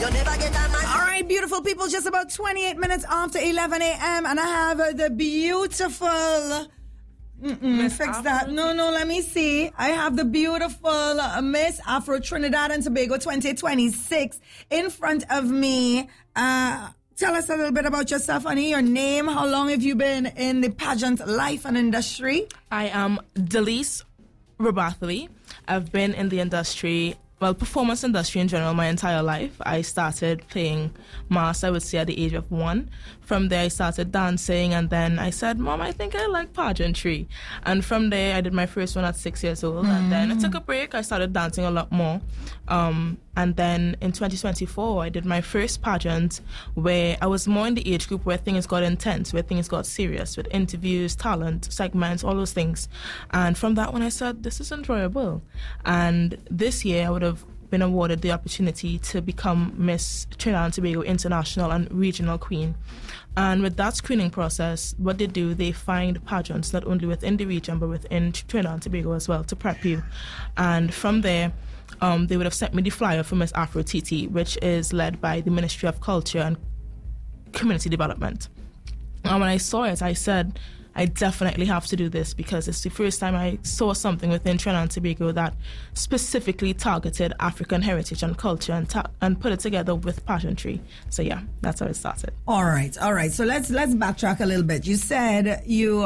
You never get a man. All right, beautiful people, just about 28 minutes after 11 a.m. and I have the beautiful... fix that. No, let me see. I have the beautiful Miss Afro Trinidad and Tobago 2026 in front of me. Tell us a little bit about yourself, honey. Your name, how long have you been in the pageant life and industry? I am Delise Rabathely. I've been in the industry, performance industry in general, my entire life. I started playing mass, I would say, at the age of 1. From there, I started dancing, and then I said, Mom, I think I like pageantry. And from there, I did my first one at 6 years old, and then I took a break. I started dancing a lot more. And then in 2024, I did my first pageant where I was more in the age group where things got intense, where things got serious, with interviews, talent, segments, all those things. And from that one, I said, this is enjoyable. And this year, I would have been awarded the opportunity to become Miss Trinidad and Tobago International and Regional Queen. And with that screening process, what they do, they find pageants not only within the region but within Trinidad and Tobago as well to prep you. And from there, they would have sent me the flyer for Miss Afro TT, which is led by the Ministry of Culture and Community Development. And when I saw it, I said, I definitely have to do this because it's the first time I saw something within Trinidad and Tobago that specifically targeted African heritage and culture and put it together with pageantry. So yeah, that's how it started. All right. So let's backtrack a little bit. You said you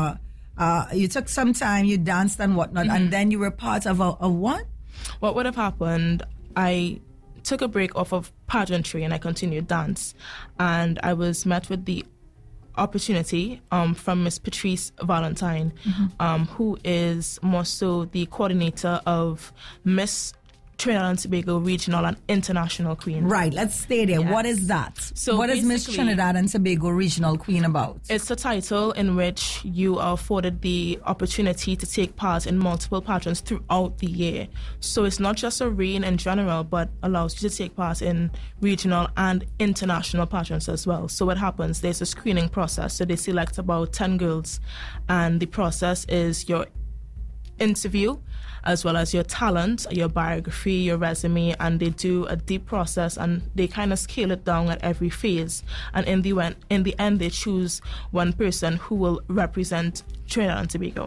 took some time, you danced and whatnot, and then you were part of a what? What would have happened? I took a break off of pageantry and I continued dance, and I was met with the opportunity from Miss Patrice Valentine, who is more so the coordinator of Miss Trinidad and Tobago Regional and International Queen. Right, let's stay there. Yes. What is that? So what is Miss Trinidad and Tobago Regional Queen about? It's a title in which you are afforded the opportunity to take part in multiple pageants throughout the year. So it's not just a reign in general, but allows you to take part in regional and international pageants as well. So what happens, there's a screening process. So they select about 10 girls, and the process is your interview as well as your talent, your biography, your resume, and they do a deep process and they kind of scale it down at every phase. And in the end, they choose one person who will represent Trinidad and Tobago.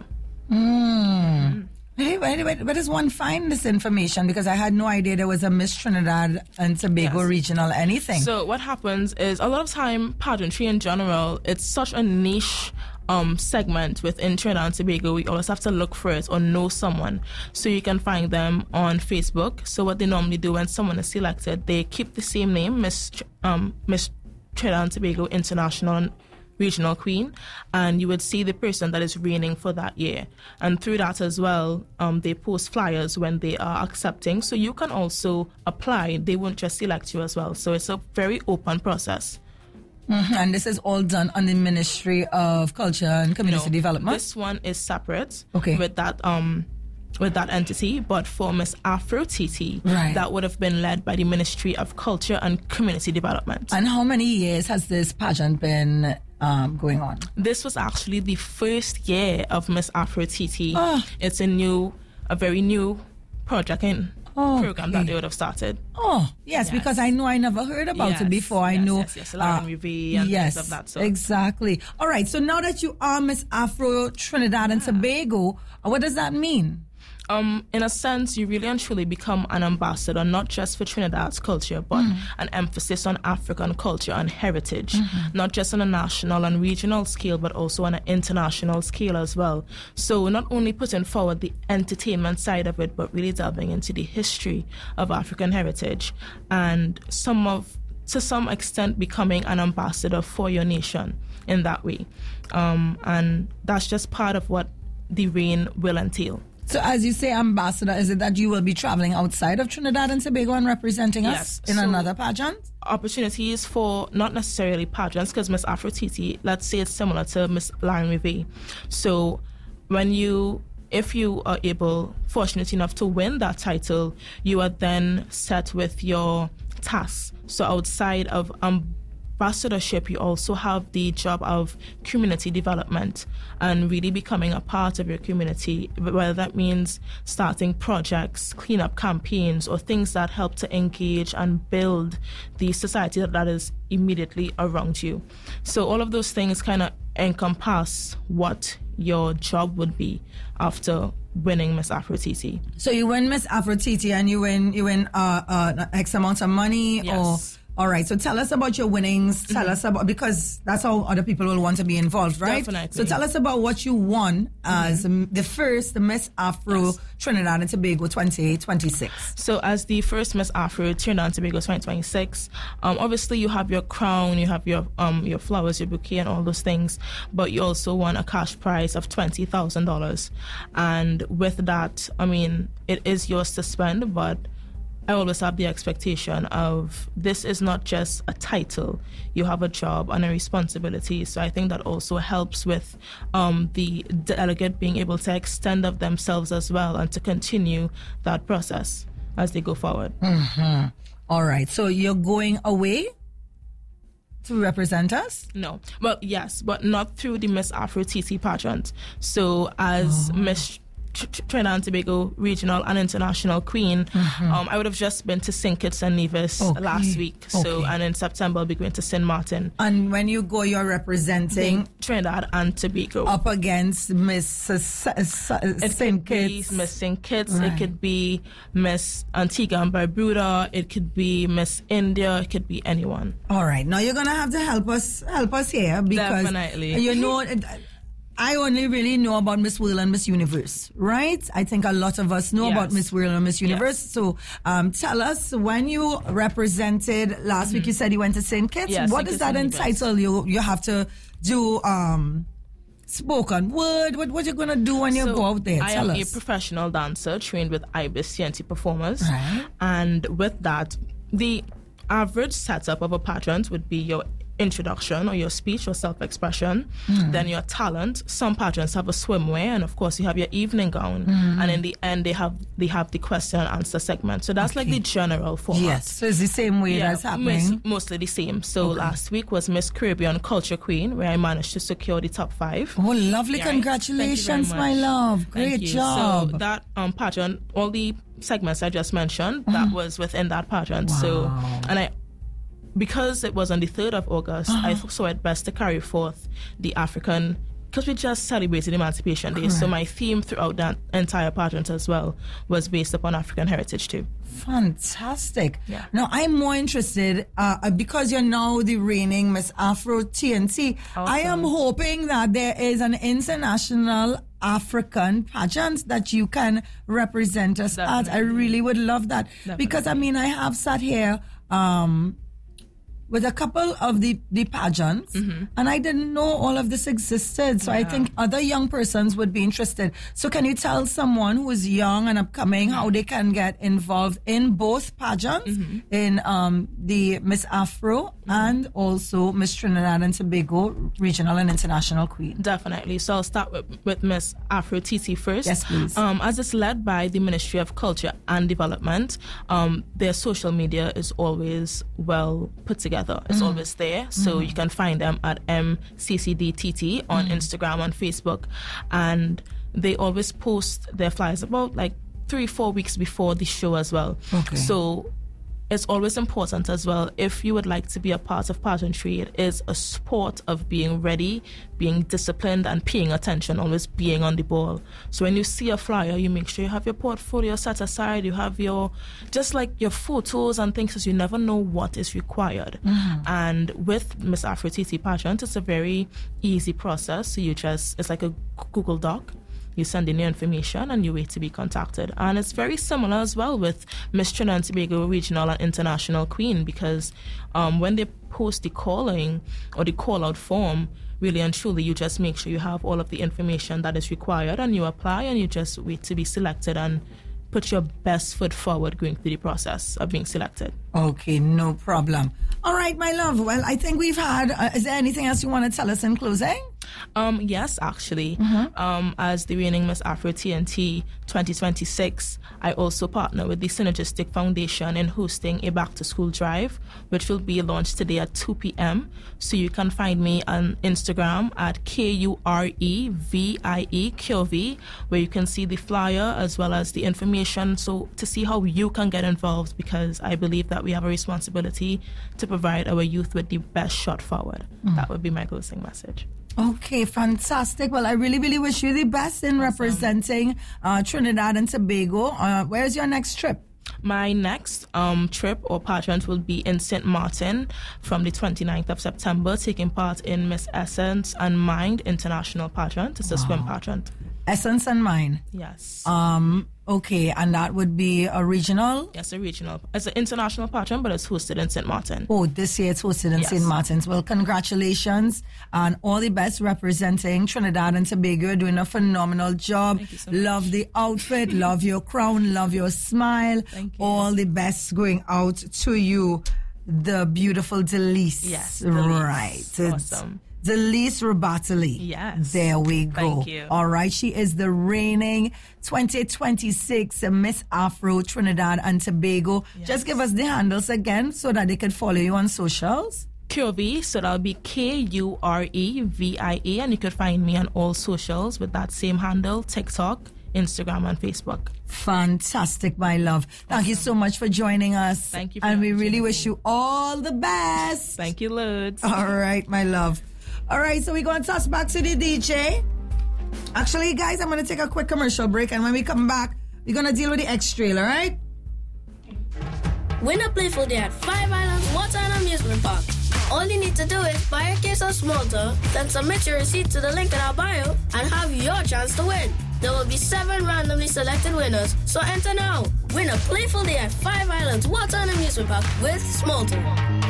Hey, where does one find this information? Because I had no idea there was a Miss Trinidad and Tobago Regional anything. So what happens is a lot of time, pageantry in general, it's such a niche segment within Trinidad and Tobago. We always have to look for it or know someone. So you can find them on Facebook. So what they normally do when someone is selected, they keep the same name, Miss Trinidad and Tobago International and Regional Queen, and you would see the person that is reigning for that year. And through that as well, they post flyers when they are accepting. So you can also apply. They won't just select you as well. So it's a very open process. And this is all done on the Ministry of Culture and Community Development? This one is separate with that entity, but for Miss Afro TT, that would have been led by the Ministry of Culture and Community Development. And how many years has this pageant been going on? This was actually the first year of Miss Afro TT. It's a very new project in program that they would have started. Yes, because I know I never heard about it before. I know Lauren Revie and things of that sort. Exactly. All right, so now that you are Miss Afro Trinidad and Tobago, what does that mean? In a sense, you really and truly become an ambassador, not just for Trinidad's culture, but an emphasis on African culture and heritage, not just on a national and regional scale, but also on an international scale as well. So not only putting forward the entertainment side of it, but really delving into the history of African heritage and to some extent becoming an ambassador for your nation in that way. And that's just part of what the reign will entail. So as you say, ambassador, is it that you will be traveling outside of Trinidad and Tobago and representing us in another pageant? Opportunities for not necessarily pageants, because Miss Afro TT, let's say it's similar to Miss Lauren Revie. So if you are fortunate enough to win that title, you are then set with your tasks. So outside of ambassadorship, you also have the job of community development and really becoming a part of your community, whether that means starting projects, cleanup campaigns, or things that help to engage and build the society that is immediately around you. So all of those things kind of encompass what your job would be after winning Miss Afro-TT. So you win Miss Afro-TT and you win X amount of money? Yes. All right, so tell us about your winnings. Tell us about, because that's how other people will want to be involved, right? Definitely. So tell us about what you won as the first Miss Afro Trinidad and Tobago 2026. So as the first Miss Afro Trinidad and Tobago 2026, obviously you have your crown, you have your flowers, your bouquet, and all those things, but you also won a cash prize of $20,000. And with that, I mean, it is yours to spend, but I always have the expectation of this is not just a title. You have a job and a responsibility. So I think that also helps with the delegate being able to extend of themselves as well and to continue that process as they go forward. Mm-hmm. All right. So you're going away to represent us? No. Well, yes, but not through the Miss Afro-TT pageant. So as Miss Trinidad and Tobago regional and international queen, I would have just been to St. Kitts and Nevis last week. So, and in September I'll be going to St. Martin. And when you go, you're representing Trinidad and Tobago up against Miss St. Kitts. Miss St. Kitts. Right. It could be Miss Antigua and Barbuda. It could be Miss India. It could be anyone. All right. Now you're gonna have to help us here, because definitely, you know, I only really know about Miss World and Miss Universe, right? I think a lot of us know about Miss World and Miss Universe. So tell us, when you represented last week, you said you went to St. Kitts. What does that entitle you? You have to do spoken word. What you're going to do when you go out there? I am a professional dancer trained with IBIS CNT performers. Right. And with that, the average setup of a pageant would be your introduction or your speech or self-expression, then your talent. Some pageants have a swimwear, and of course you have your evening gown, and in the end they have the question and answer segment. So that's like the general format. Yes, so it's the same way that's happening. Mostly the same. So last week was Miss Caribbean Culture Queen, where I managed to secure the top 5. Oh, lovely! Congratulations, my love. Great job. So that pageant, all the segments I just mentioned, that was within that pageant. Wow. So, because it was on the 3rd of August, I saw it best to carry forth the African, because we just celebrated Emancipation Day. So my theme throughout that entire pageant as well was based upon African heritage too. Fantastic. Yeah. Now I'm more interested, because you're now the reigning Miss Afro TNT. Awesome. I am hoping that there is an international African pageant that you can represent us at. I really would love that. Definitely. Because I mean, I have sat here with a couple of the pageants, and I didn't know all of this existed. So I think other young persons would be interested. So can you tell someone who is young and upcoming how they can get involved in both pageants, in the Miss Afro and also Miss Trinidad and Tobago Regional and International Queen? Definitely. So I'll start with Miss Afro-TT first. Yes, please. As it's led by the Ministry of Culture and Development, their social media is always well put together. It's always there, so you can find them at MCCDTT on Instagram and Facebook, and they always post their flyers about like 3-4 weeks before the show as well. So it's always important as well, if you would like to be a part of pageantry, it is a sport of being ready, being disciplined, and paying attention, always being on the ball. So when you see a flyer, you make sure you have your portfolio set aside, you have your, just like your photos and things, because you never know what is required. And with Miss Afro-TT pageant, it's a very easy process. So it's like a Google Doc. You send in your information and you wait to be contacted. And it's very similar as well with Miss Trinidad and Tobago Regional and International Queen, because when they post the calling or the call-out form, really and truly, you just make sure you have all of the information that is required and you apply, and you just wait to be selected and put your best foot forward going through the process of being selected. Okay, no problem. All right, my love. Well, I think we've had... is there anything else you want to tell us in closing? Yes, actually. As the reigning Miss Afro TNT 2026, I also partner with the Synergistic Foundation in hosting a back-to-school drive, which will be launched today at 2 p.m. So you can find me on Instagram at KUREVIE, Curvy, where you can see the flyer as well as the information, so to see how you can get involved, because I believe that we have a responsibility to provide our youth with the best shot forward. That would be my closing message. Okay, fantastic. Well, I really, really wish you the best in representing Trinidad and Tobago. Where's your next trip? My next trip or pageant will be in St. Martin from the 29th of September, taking part in Miss Essence and Mind International Pageant. It's a swim pageant. Essence and Mind? Yes. Okay, and that would be a regional? Yes, a regional. It's an international pageant, but it's hosted in St. Martin. Oh, this year it's hosted in St. Martin's. Well, congratulations and all the best representing Trinidad and Tobago. You're doing a phenomenal job. Thank you so much. Love the outfit, love your crown, love your smile. Thank you. All the best going out to you, the beautiful Delise. Yes, Delise. Right. Awesome. Delise Rabatali. Yes. There we go. Thank you. All right. She is the reigning 2026 Miss Afro Trinidad and Tobago. Yes. Just give us the handles again so that they can follow you on socials. Curvy, so that'll be KUREVIE, and you could find me on all socials with that same handle, TikTok, Instagram, and Facebook. Fantastic, my love. Thank you so much for joining us. Thank you for And we the really opportunity. wish you all the best. Thank you, loads. All right, my love. All right, so we're going to toss back to the DJ. Actually, guys, I'm going to take a quick commercial break, and when we come back, we're going to deal with the X-Trail, all right? Win a playful day at Five Islands Water and Amusement Park. All you need to do is buy a case of Smolter, then submit your receipt to the link in our bio, and have your chance to win. There will be 7 randomly selected winners, so enter now. Win a playful day at Five Islands Water and Amusement Park with Smolter.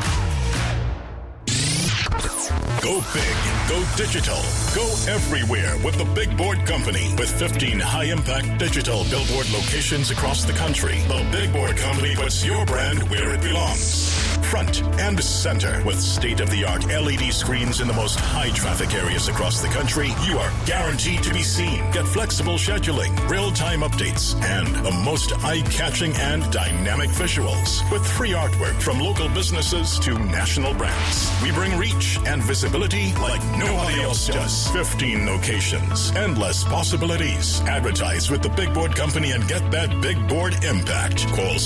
Go big, go digital, go everywhere with the Big Board Company. With 15 high-impact digital billboard locations across the country, the Big Board Company puts your brand where it belongs. Front and center with state-of-the-art LED screens in the most high-traffic areas across the country, you are guaranteed to be seen. Get flexible scheduling, real-time updates, and the most eye-catching and dynamic visuals. With free artwork from local businesses to national brands. We bring reach and visibility like nobody else does. 15 locations, endless possibilities. Advertise with the Big Board Company and get that Big Board impact. Call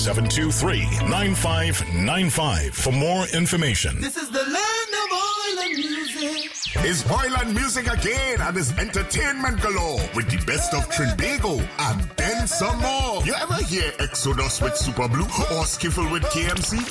723-9595 for more information. This is the land of oil and music. It's oil and music again, and it's entertainment galore with the best of Trinbago and then some more. You ever hear Exodus with Super Blue or Skiffle with KMC?